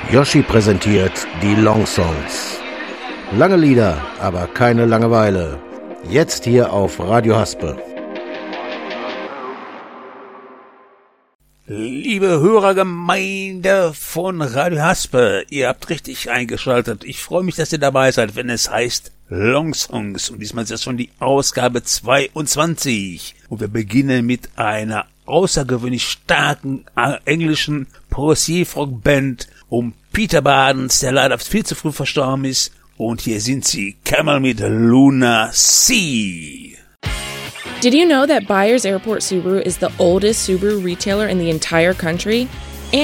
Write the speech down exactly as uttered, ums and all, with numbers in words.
Yoshi präsentiert die Long Songs. Lange Lieder, aber keine Langeweile. Jetzt hier auf Radio Haspe. Liebe Hörergemeinde von Radio Haspe, ihr habt richtig eingeschaltet. Ich freue mich, dass ihr dabei seid, wenn es heißt Long Songs. Und diesmal ist das schon die Ausgabe zweiundzwanzig. Und wir beginnen mit einer außergewöhnlich starken äh, englischen Progressive-Rock-Band um Peter Badens, der leider viel zu früh verstorben ist. Und hier sind sie, Camel mit Luna Sea. Did you know that Byers Airport Subaru is the oldest Subaru retailer in the entire country?